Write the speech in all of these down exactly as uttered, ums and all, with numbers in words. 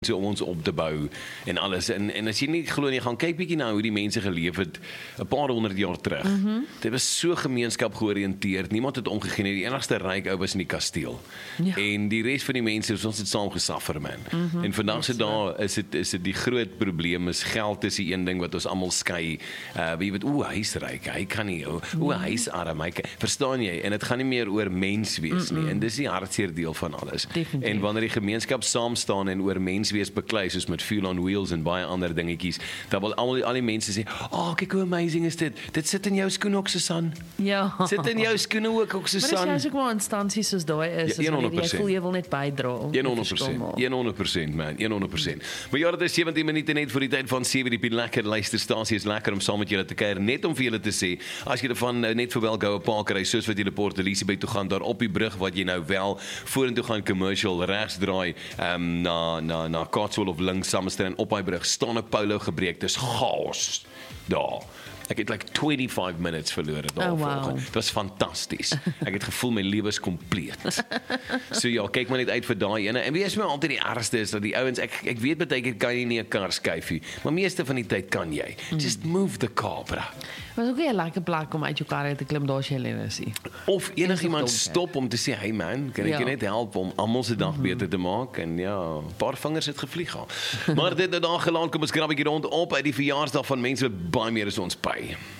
so om ons op te bou en alles. En, en as jy nie glo nie, gaan kyk bietjie nou hoe die mense geleef het 'n paar honderd jaar terug. Mm -hmm. Dit was so gemeenskap georiënteerd. Niemand het omgegee nie. Die enigste ryk ou was in die kasteel. Ja. En die res van die mense, ons het saam gesuffer, man. Mm -hmm. En vandag se dae is dit is dit die groot probleem is geld is die een ding wat ons almal skei. Uh jy weet, o, hy's ryk, hy kan nie. O, o hy's arm, hy kan, verstaan jy? En dit gaan nie meer oor mens wees nie. Mm -mm. En dis die hartseer deel van alles. Definitief. En wanneer die gemeenskap saam staan en oor mens wees beklei, soos met Fuel on Wheels en baie ander dingetjies, dan wil al, al die mense sê, oh, kyk hoe amazing is dit, dit sit in jou skoene ook, Susan. Ja. Sit in jou skoene ook, ook Susan. Maar dis ook maar instansies soos daai is, Ja, honderd persent. jy voel jy wil net bydra. honderd persent, honderd persent man, honderd persent. Maar ja, dit is sewentien minute net voor die tyd van sewe, die lekker luisterstasie is lekker om saam met julle te kuier, net om vir julle te sê, as jy van uh, net vir Welgoue Park ry, soos wat jy Port Elizabeth toe gaan, daar op die brug wat jy nou wel vorentoe gaan commercial regs draai, um, na na na Cotswold of links Summerstrand op hy brug, staan 'n Paulo gebreek, dis chaos daar. Ek het like twenty-five minutes verloor daar oh, wow. volgens. Dit was fantasties. Ek het gevoel my lewe is kompleet. So ja, kyk maar net uit vir daai ene. En wie is my altyd die ergste is dat die ouens, ek ek weet baie keer kan jy nie 'n kar skuif nie, maar meeste van die tyd kan jy. Just move the car, bra. Maar is ook 'n lekker plek om uit jou kar uit te klim, daar as jy alleen is. Of enigiemand stop om te sê, hey man, kan ek Ja. jou net help om almal se dag beter te maak? En ja, 'n paar vingers het gevlieg al. Maar dit het daar geland, kom ons krap 'n bietjie rond op uit die verjaarsdag van mense wat baie meer as ons by.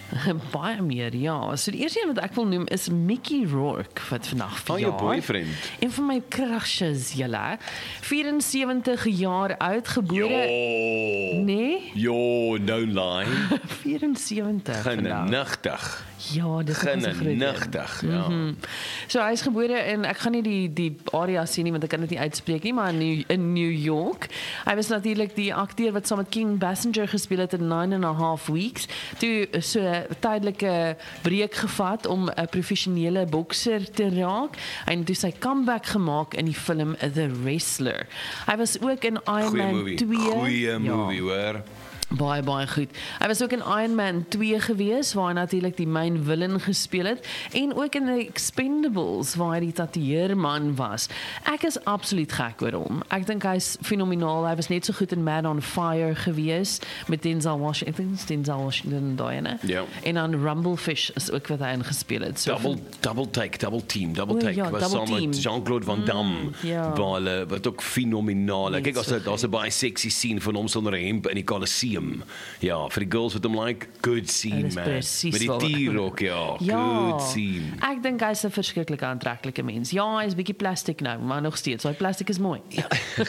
Baie meer, ja. So die eerste een wat ek wil noem is Mickey Rourke, wat vandag Oh, jou verjaar. boyfriend. Een van my crushes, julle. vierensewentig jaar oud, gebore... Jo. Nee? Jo, don't lie. vierensewentig vandag. Genigtig. Ja, dit is so groot. Genigtig, ja. Mm-hmm. So hy is gebore in, ek gaan nie die die area sien nie want ek kan dit nie uitspreek nie, maar in New, in New York. Hy was natuurlik die akteur wat saam met King Basinger gespeel het in nine and a half weeks. Toe so 'n tydelike breek gevat om 'n professionele bokser te raak en toe sy comeback gemaak in die film The Wrestler. Hy was ook in Iron Goeie Man movie. twee. Goeie movie, hoor. Baie, baie goed. Hy was ook in Iron Man twee gewees, waar hy natuurlik die main villain gespeel het, en ook in The Expendables, waar hy die tatoeëerman was. Ek is absoluut gek oor hom. Ek dink hy's fenomenaal. Hy was net so goed in Man on Fire gewees, met Denzel Washington, Denzel Washington daai ene. Ja. En dan Rumblefish is ook wat hy ingespeel het. So Double, double take, double team, double O, take. ja, was double saam team. met Jean-Claude Van Damme. Mm, ja. waar hulle, wat ook fenomenaal. Net Kyk, so daar's 'n baie sexy scene van hom sonder 'n hemp in die Colosseum. Ja, vir die girls wat hom like, good scene, Dit is man. presies Met die wat- T-rock, ja, good scene. Ek dink hy's 'n verskriklike aantreklike mens. Ja, hy's bietjie plastic nou, maar nog steeds. Sy plastic is mooi. Ja.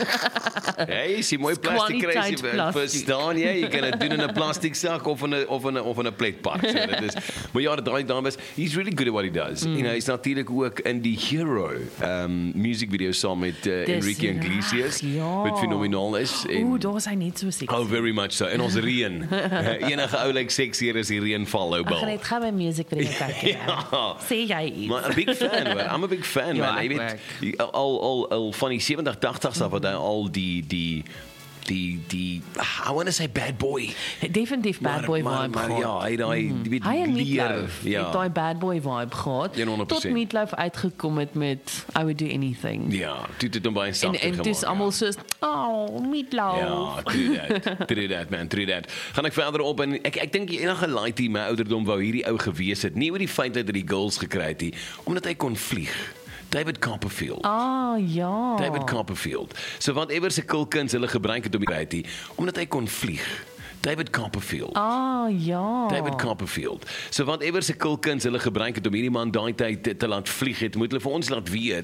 Hey, is jy mooi plastic Kwaliteit kry, plastic. verstaan jy? Jy kan dit doen in 'n plastiek sak of in 'n of in 'n of in 'n pletpak. So dit is, maar ja, daai dame is, he's really good at what he does. Mm. You know, he's natuurlik ook in die Hero um music video saam met uh, Enrique Iglesias, ja. wat fenomenaal is. En, Ooh, daar is hy net so sexy. oh, very much so. En ons reën. Enige ou like sexier as die reën val, ou Ek bal. gaan net gaan my music video kyk. Ja. Sê jy iets? Maar 'n big fan, hoor. I'm a big fan, Ja, man. Jy ek weet, die- al al al van die seventig, tagtigs af wat hy al die die die die I want to say bad boy. Definitief bad Maar- boy maar- vibe maar gehad. ja, hy daai Mhm. weet Hy en leer, Meatloaf ja. het daai bad boy vibe gehad. honderd Tot persent. Meatloaf uitgekom het met I would do anything. Ja, toe het hom baie En sagter en gemaak. dis almal soos, "Oh, Meatloaf." Ja, true that. True that, man, true that. Gaan ek verder op en ek ek dink enige laaitie my ouderdom wou hierdie ou gewees het. Nie oor die feit dat hy die girls gekry het nie, omdat hy kon vlieg. David Copperfield. Ah, ja. David Copperfield. So whatever se kulkuns hulle gebruik het om die kry het, omdat hy kon vlieg. David Copperfield. Ah, ja. David Copperfield. So whatever se kulkuns hulle gebruik het om hierdie man daai tyd te, te laat vlieg het, moet hulle vir ons laat weet